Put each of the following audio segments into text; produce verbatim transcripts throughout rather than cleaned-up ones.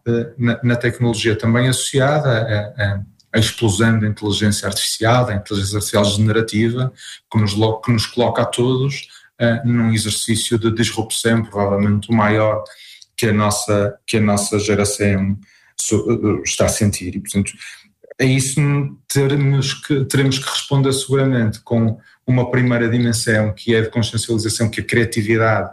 na, na tecnologia também associada a, a, a explosão da inteligência artificial, da inteligência artificial generativa, que nos, que nos coloca a todos uh, num exercício de disrupção, provavelmente o maior que a nossa, que a nossa geração está a sentir. E, portanto, a isso teremos que, teremos que responder seguramente com uma primeira dimensão, que é de consciencialização, que a criatividade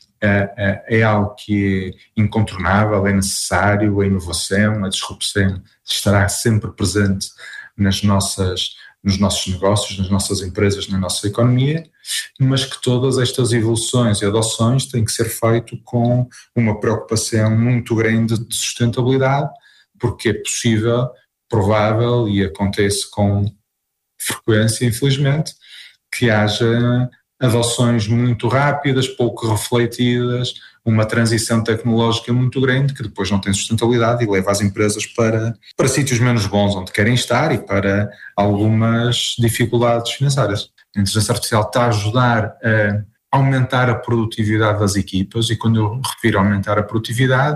é, é, é algo que é incontornável, é necessário, a inovação, a disrupção estará sempre presente nas nossas, nos nossos negócios, nas nossas empresas, na nossa economia, mas que todas estas evoluções e adoções têm que ser feito com uma preocupação muito grande de sustentabilidade, porque é possível, provável e acontece com frequência, infelizmente, que haja adoções muito rápidas, pouco refletidas, uma transição tecnológica muito grande que depois não tem sustentabilidade e leva as empresas para, para sítios menos bons onde querem estar e para algumas dificuldades financeiras. A inteligência artificial está a ajudar a aumentar a produtividade das equipas, e quando eu refiro a aumentar a produtividade,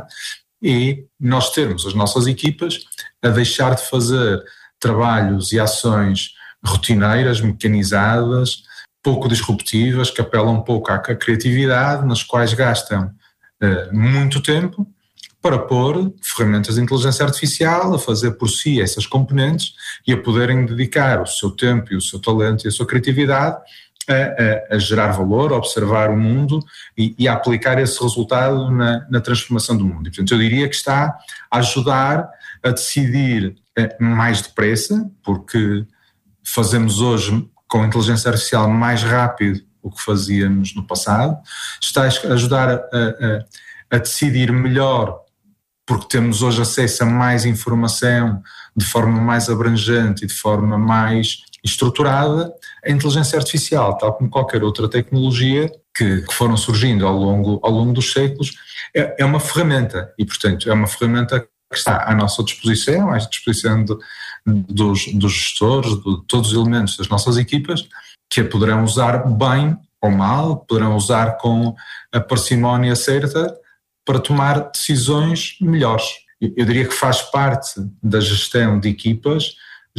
é nós termos as nossas equipas a deixar de fazer trabalhos e ações rotineiras, mecanizadas, pouco disruptivas, que apelam um pouco à criatividade, nas quais gastam uh, muito tempo para pôr ferramentas de inteligência artificial a fazer por si essas componentes e a poderem dedicar o seu tempo e o seu talento e a sua criatividade a, a, a gerar valor, a observar o mundo e, e a aplicar esse resultado na, na transformação do mundo. E, portanto, eu diria que está a ajudar a decidir uh, mais depressa, porque fazemos hoje com a inteligência artificial mais rápido o que fazíamos no passado, está a ajudar a, a, a decidir melhor, porque temos hoje acesso a mais informação de forma mais abrangente e de forma mais estruturada. A inteligência artificial, tal como qualquer outra tecnologia que, que foram surgindo ao longo, ao longo dos séculos, é, é uma ferramenta e, portanto, é uma ferramenta que está à nossa disposição, à disposição de, dos, dos gestores, de todos os elementos das nossas equipas, que a poderão usar bem ou mal, poderão usar com a parcimónia certa para tomar decisões melhores. Eu diria que faz parte da gestão de equipas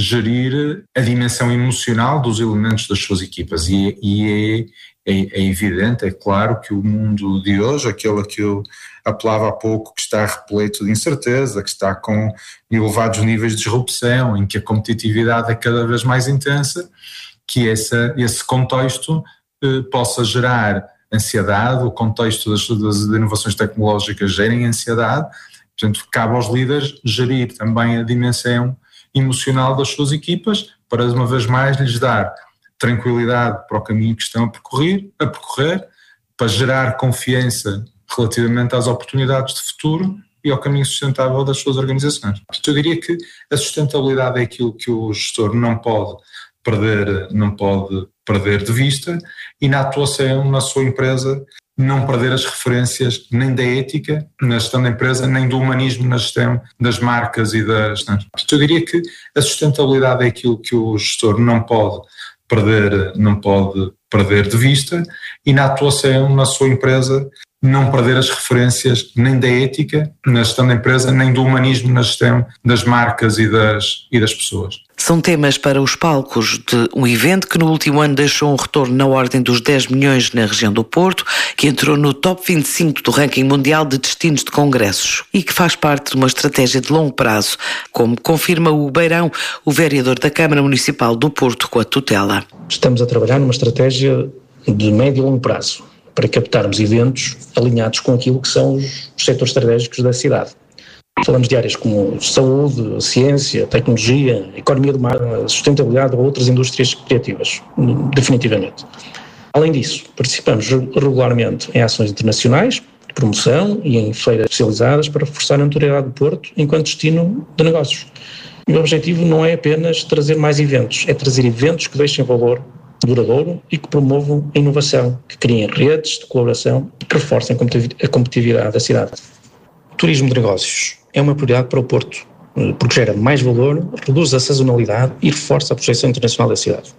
gerir a dimensão emocional dos elementos das suas equipas e, e é, é, é evidente, é claro que o mundo de hoje, aquele a que eu apelava há pouco, que está repleto de incerteza, que está com elevados níveis de disrupção, em que a competitividade é cada vez mais intensa, que essa, esse contexto eh, possa gerar ansiedade, o contexto das, das inovações tecnológicas gerem ansiedade, portanto cabe aos líderes gerir também a dimensão emocional das suas equipas, para uma vez mais lhes dar tranquilidade para o caminho que estão a percorrer, a percorrer, para gerar confiança relativamente às oportunidades de futuro e ao caminho sustentável das suas organizações. Eu diria que a sustentabilidade é aquilo que o gestor não pode perder, não pode perder de vista, e na atuação na sua empresa não perder as referências nem da ética na gestão da empresa, nem do humanismo na gestão das marcas e das... Eu diria que a sustentabilidade é aquilo que o gestor não pode perder, não pode perder de vista, e na atuação na sua empresa não perder as referências nem da ética na gestão da empresa, nem do humanismo na gestão das marcas e das, e das pessoas. São temas para os palcos de um evento que no último ano deixou um retorno na ordem dos dez milhões na região do Porto, que entrou no top vinte e cinco do ranking mundial de destinos de congressos e que faz parte de uma estratégia de longo prazo, como confirma o Beirão, o vereador da Câmara Municipal do Porto com a tutela. Estamos a trabalhar numa estratégia de médio e longo prazo, para captarmos eventos alinhados com aquilo que são os setores estratégicos da cidade. Falamos de áreas como saúde, ciência, tecnologia, economia do mar, sustentabilidade ou outras indústrias criativas, definitivamente. Além disso, participamos regularmente em ações internacionais de promoção e em feiras especializadas para reforçar a notoriedade do Porto enquanto destino de negócios. E o objetivo não é apenas trazer mais eventos, é trazer eventos que deixem valor duradouro e que promovam a inovação, que criem redes de colaboração e que reforcem a competitividade da cidade. O turismo de negócios é uma prioridade para o Porto, porque gera mais valor, reduz a sazonalidade e reforça a projeção internacional da cidade.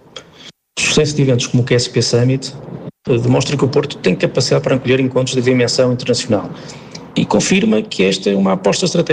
O sucesso de eventos como o Q S P Summit demonstra que o Porto tem capacidade para acolher encontros de dimensão internacional e confirma que esta é uma aposta estratégica